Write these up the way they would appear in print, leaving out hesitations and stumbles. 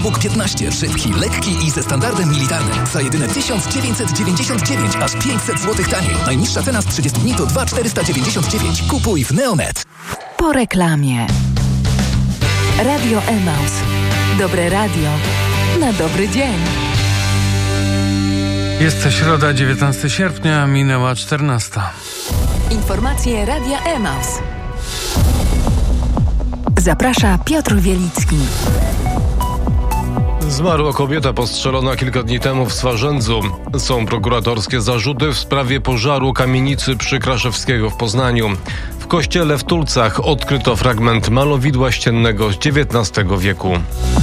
Bóg 15, szybki, lekki i ze standardem militarnym. Za jedyne 1999, aż 500 zł taniej. Najniższa cena z 30 dni to 2499. Kupuj w Neonet. Po reklamie. Radio Emaus. Dobre radio na dobry dzień. Jest to środa, 19 sierpnia, minęła 14. Informacje Radia Emaus. Zaprasza Piotr Wielicki. Zmarła kobieta postrzelona kilka dni temu w Swarzędzu. Są prokuratorskie zarzuty w sprawie pożaru kamienicy przy Kraszewskiego w Poznaniu. W kościele w Tulcach odkryto fragment malowidła ściennego z XIX wieku.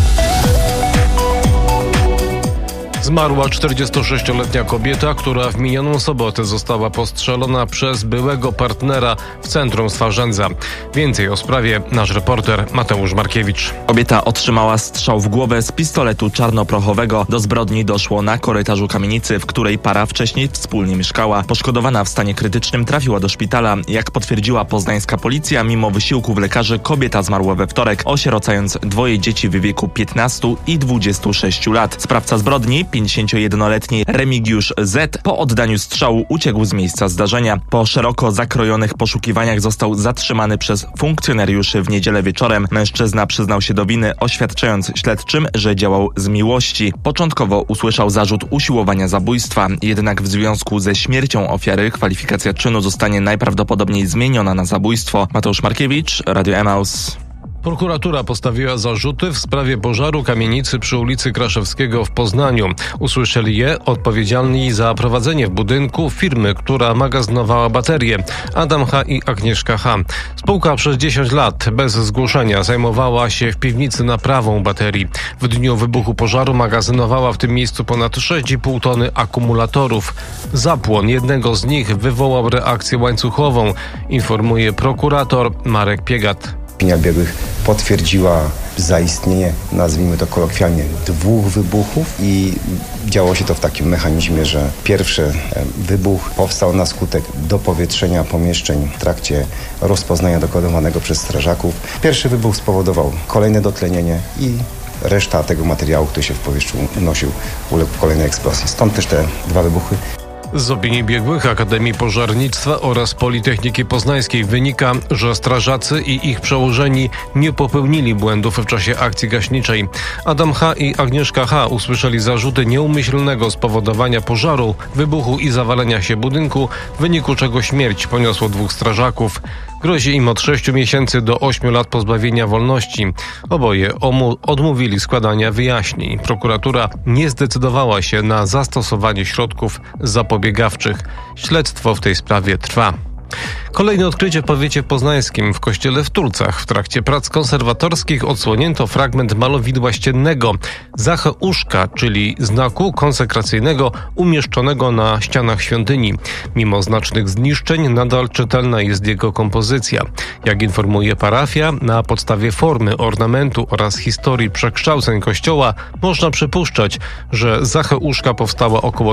Zmarła 46-letnia kobieta, która w minioną sobotę została postrzelona przez byłego partnera w centrum Swarzędza. Więcej o sprawie nasz reporter Mateusz Markiewicz. Kobieta otrzymała strzał w głowę z pistoletu czarnoprochowego. Do zbrodni doszło na korytarzu kamienicy, w której para wcześniej wspólnie mieszkała. Poszkodowana w stanie krytycznym trafiła do szpitala. Jak potwierdziła poznańska policja, mimo wysiłków lekarzy kobieta zmarła we wtorek, osierocając dwoje dzieci w wieku 15 i 26 lat. Sprawca zbrodni, 51-letni Remigiusz Z. po oddaniu strzału uciekł z miejsca zdarzenia. Po szeroko zakrojonych poszukiwaniach został zatrzymany przez funkcjonariuszy w niedzielę wieczorem. Mężczyzna przyznał się do winy, oświadczając śledczym, że działał z miłości. Początkowo usłyszał zarzut usiłowania zabójstwa, jednak w związku ze śmiercią ofiary kwalifikacja czynu zostanie najprawdopodobniej zmieniona na zabójstwo. Mateusz Markiewicz, Radio Emaus. Prokuratura postawiła zarzuty w sprawie pożaru kamienicy przy ulicy Kraszewskiego w Poznaniu. Usłyszeli je odpowiedzialni za prowadzenie w budynku firmy, która magazynowała baterie, Adam H. i Agnieszka H. Spółka przez 10 lat bez zgłoszenia zajmowała się w piwnicy naprawą baterii. W dniu wybuchu pożaru magazynowała w tym miejscu ponad 6,5 tony akumulatorów. Zapłon jednego z nich wywołał reakcję łańcuchową, informuje prokurator Marek Piegat. Opinia biegłych potwierdziła zaistnienie, nazwijmy to kolokwialnie, 2 wybuchów i działo się to w takim mechanizmie, że pierwszy wybuch powstał na skutek dopowietrzenia pomieszczeń w trakcie rozpoznania dokonywanego przez strażaków. Pierwszy wybuch spowodował kolejne dotlenienie i reszta tego materiału, który się w powietrzu unosił, uległ kolejnej eksplozji. Stąd też te 2 wybuchy. Z opinii biegłych Akademii Pożarnictwa oraz Politechniki Poznańskiej wynika, że strażacy i ich przełożeni nie popełnili błędów w czasie akcji gaśniczej. Adam H. i Agnieszka H. usłyszeli zarzuty nieumyślnego spowodowania pożaru, wybuchu i zawalenia się budynku, w wyniku czego śmierć poniosło 2 strażaków. Grozi im od 6 miesięcy do 8 lat pozbawienia wolności. Oboje odmówili składania wyjaśnień. Prokuratura nie zdecydowała się na zastosowanie środków zapobiegawczych. Śledztwo w tej sprawie trwa. Kolejne odkrycie w powiecie poznańskim w kościele w Tulcach. W trakcie prac konserwatorskich odsłonięto fragment malowidła ściennego Zacheuszka, czyli znaku konsekracyjnego umieszczonego na ścianach świątyni. Mimo znacznych zniszczeń nadal czytelna jest jego kompozycja. Jak informuje parafia, na podstawie formy ornamentu oraz historii przekształceń kościoła można przypuszczać, że Zacheuszka powstała około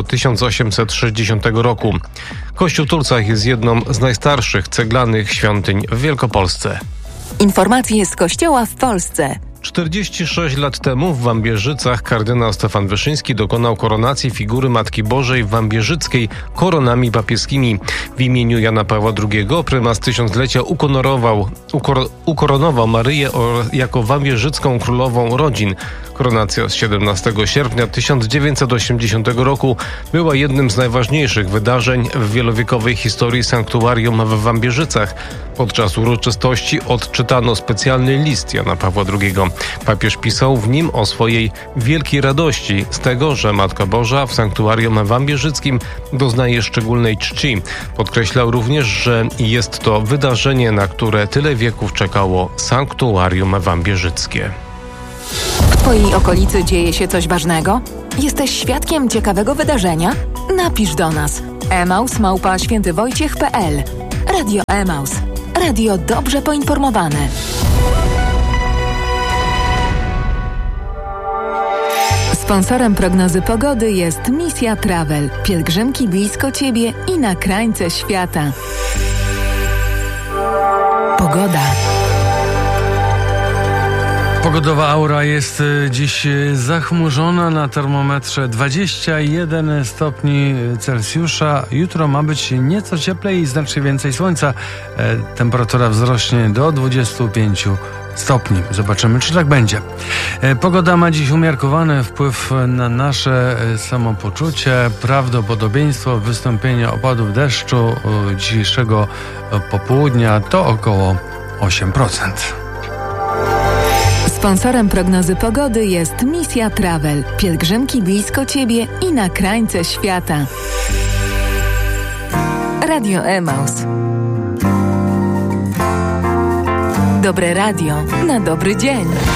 1860 roku. Kościół w Tulcach jest jedną z najstarszych ceglanych świątyń w Wielkopolsce. Informacje z Kościoła w Polsce. 46 lat temu w Wambierzycach kardynał Stefan Wyszyński dokonał koronacji figury Matki Bożej w Wambierzyckiej koronami papieskimi. W imieniu Jana Pawła II prymas tysiąclecia ukoronował Maryję jako wambierzycką królową rodzin. Koronacja z 17 sierpnia 1980 roku była jednym z najważniejszych wydarzeń w wielowiekowej historii sanktuarium w Wambierzycach. Podczas uroczystości odczytano specjalny list Jana Pawła II. Papież pisał w nim o swojej wielkiej radości z tego, że Matka Boża w sanktuarium wambierzyckim doznaje szczególnej czci. Podkreślał również, że jest to wydarzenie, na które tyle wieków czekało sanktuarium wambierzyckie. W Twojej okolicy dzieje się coś ważnego? Jesteś świadkiem ciekawego wydarzenia? Napisz do nas. emaus@świętywojciech.pl. Radio Emaus. Radio dobrze poinformowane. Sponsorem prognozy pogody jest Misja Travel. Pielgrzymki blisko Ciebie i na krańce świata. Pogoda. Pogodowa aura jest dziś zachmurzona, na termometrze 21 stopni Celsjusza. Jutro ma być nieco cieplej i znacznie więcej słońca. Temperatura wzrośnie do 25 stopni. Zobaczymy, czy tak będzie. Pogoda ma dziś umiarkowany wpływ na nasze samopoczucie. Prawdopodobieństwo wystąpienia opadów deszczu dzisiejszego popołudnia to około 8%. Sponsorem prognozy pogody jest Misja Travel. Pielgrzymki blisko Ciebie i na krańce świata. Radio Emaus. Dobre radio na dobry dzień.